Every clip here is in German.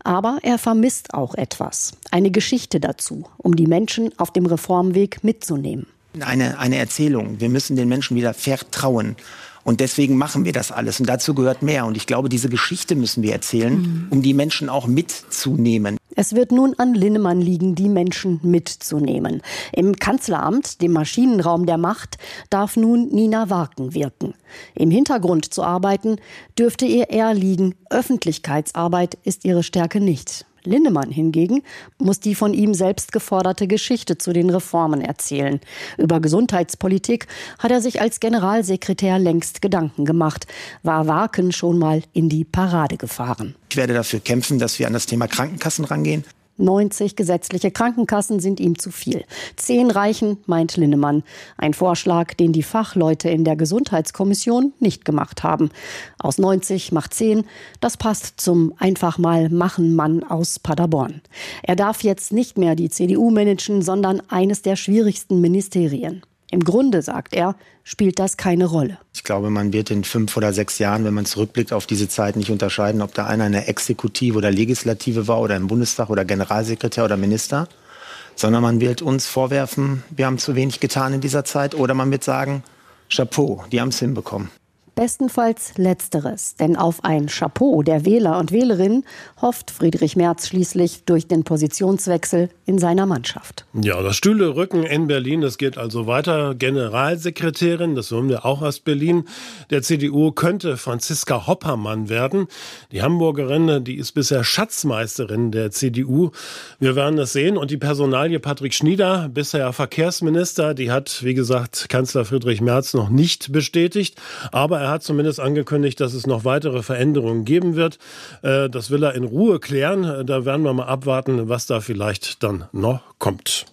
Aber er vermisst auch etwas. Eine Geschichte dazu, um die Menschen auf dem Reformweg mitzunehmen. Eine Erzählung. Wir müssen den Menschen wieder vertrauen. Und deswegen machen wir das alles. Und dazu gehört mehr. Und ich glaube, diese Geschichte müssen wir erzählen, um die Menschen auch mitzunehmen. Es wird nun an Linnemann liegen, die Menschen mitzunehmen. Im Kanzleramt, dem Maschinenraum der Macht, darf nun Nina Warken wirken. Im Hintergrund zu arbeiten, dürfte ihr eher liegen. Öffentlichkeitsarbeit ist ihre Stärke nicht. Linnemann hingegen muss die von ihm selbst geforderte Geschichte zu den Reformen erzählen. Über Gesundheitspolitik hat er sich als Generalsekretär längst Gedanken gemacht, war Warken schon mal in die Parade gefahren. Ich werde dafür kämpfen, dass wir an das Thema Krankenkassen rangehen. 90 gesetzliche Krankenkassen sind ihm zu viel. 10 reichen, meint Linnemann. Ein Vorschlag, den die Fachleute in der Gesundheitskommission nicht gemacht haben. Aus 90 macht 10. Das passt zum einfach mal machen Mann aus Paderborn. Er darf jetzt nicht mehr die CDU managen, sondern eines der schwierigsten Ministerien. Im Grunde, sagt er, spielt das keine Rolle. Ich glaube, man wird in 5 oder 6 Jahren, wenn man zurückblickt auf diese Zeit, nicht unterscheiden, ob da einer eine Exekutive oder Legislative war oder im Bundestag oder Generalsekretär oder Minister, sondern man wird uns vorwerfen, wir haben zu wenig getan in dieser Zeit, oder man wird sagen, Chapeau, die haben es hinbekommen. Bestenfalls Letzteres, denn auf ein Chapeau der Wähler und Wählerinnen hofft Friedrich Merz schließlich durch den Positionswechsel in seiner Mannschaft. Ja, das Stühlerücken in Berlin, das geht also weiter. Generalsekretärin, das hören wir auch aus Berlin, der CDU könnte Franziska Hoppermann werden. Die Hamburgerin, die ist bisher Schatzmeisterin der CDU. Wir werden das sehen. Und die Personalie Patrick Schnieder, bisher Verkehrsminister, die hat, wie gesagt, Kanzler Friedrich Merz noch nicht bestätigt. Aber er hat zumindest angekündigt, dass es noch weitere Veränderungen geben wird. Das will er in Ruhe klären. Da werden wir mal abwarten, was da vielleicht dann noch kommt.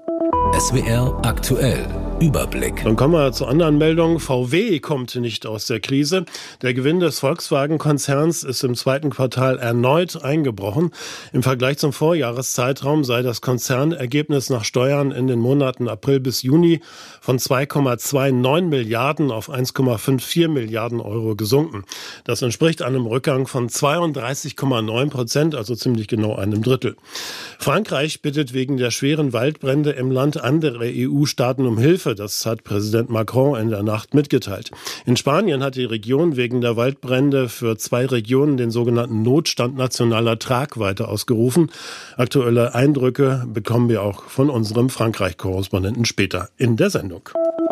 SWR aktuell. Überblick. Dann kommen wir zu anderen Meldungen. VW kommt nicht aus der Krise. Der Gewinn des Volkswagen-Konzerns ist im zweiten Quartal erneut eingebrochen. Im Vergleich zum Vorjahreszeitraum sei das Konzernergebnis nach Steuern in den Monaten April bis Juni von 2,29 Milliarden auf 1,54 Milliarden Euro gesunken. Das entspricht einem Rückgang von 32,9%, also ziemlich genau einem Drittel. Frankreich bittet wegen der schweren Waldbrände im Land andere EU-Staaten um Hilfe. Das hat Präsident Macron in der Nacht mitgeteilt. In Spanien hat die Region wegen der Waldbrände für 2 Regionen den sogenannten Notstand nationaler Tragweite ausgerufen. Aktuelle Eindrücke bekommen wir auch von unserem Frankreich-Korrespondenten später in der Sendung.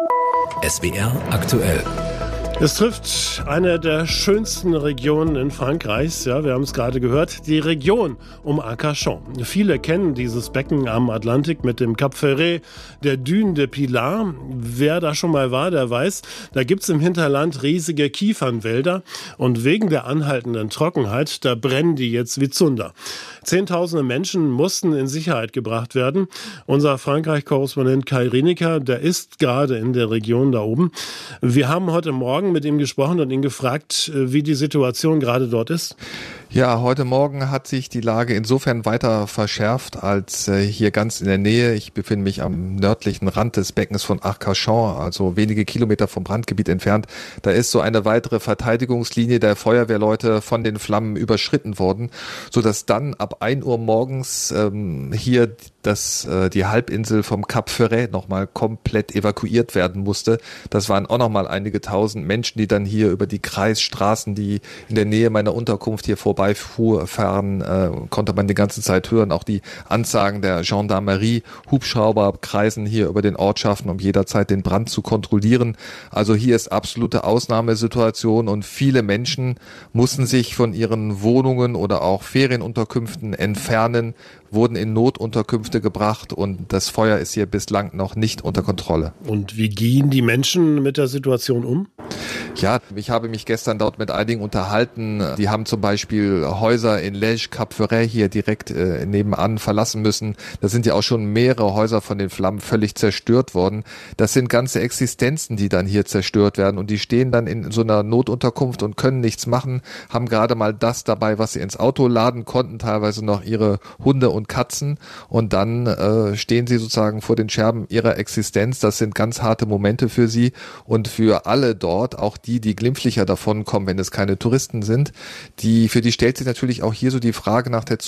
SWR aktuell. Es trifft eine der schönsten Regionen in Frankreichs, ja, wir haben es gerade gehört, die Region um Arcachon. Viele kennen dieses Becken am Atlantik mit dem Cap Ferret, der Dune de Pilar. Wer da schon mal war, der weiß, da gibt's im Hinterland riesige Kiefernwälder und wegen der anhaltenden Trockenheit, da brennen die jetzt wie Zunder. Zehntausende Menschen mussten in Sicherheit gebracht werden. Unser Frankreich-Korrespondent Kai Rienecker, der ist gerade in der Region da oben. Wir haben heute Morgen mit ihm gesprochen und ihn gefragt, wie die Situation gerade dort ist. Ja, heute Morgen hat sich die Lage insofern weiter verschärft, als hier ganz in der Nähe, ich befinde mich am nördlichen Rand des Beckens von Arcachon, also wenige Kilometer vom Brandgebiet entfernt, da ist so eine weitere Verteidigungslinie der Feuerwehrleute von den Flammen überschritten worden, sodass dann ab 1 Uhr morgens hier die Halbinsel vom Cap Ferret nochmal komplett evakuiert werden musste. Das waren auch nochmal einige tausend Menschen, die dann hier über die Kreisstraßen, die in der Nähe meiner Unterkunft hier vorbeifahren, konnte man die ganze Zeit hören. Auch die Ansagen der Gendarmerie, Hubschrauber kreisen hier über den Ortschaften, um jederzeit den Brand zu kontrollieren. Also hier ist absolute Ausnahmesituation und viele Menschen mussten sich von ihren Wohnungen oder auch Ferienunterkünften entfernen, wurden in Notunterkünfte gebracht und das Feuer ist hier bislang noch nicht unter Kontrolle. Und wie gehen die Menschen mit der Situation um? Ja, ich habe mich gestern dort mit einigen unterhalten. Die haben zum Beispiel Häuser in Lège, Cap Ferret hier direkt nebenan verlassen müssen. Da sind ja auch schon mehrere Häuser von den Flammen völlig zerstört worden. Das sind ganze Existenzen, die dann hier zerstört werden und die stehen dann in so einer Notunterkunft und können nichts machen, haben gerade mal das dabei, was sie ins Auto laden konnten, teilweise noch ihre Hunde und Katzen und dann stehen sie sozusagen vor den Scherben ihrer Existenz. Das sind ganz harte Momente für sie und für alle dort, auch die glimpflicher davon kommen, wenn es keine Touristen sind, für die stellt sich natürlich auch hier so die Frage nach der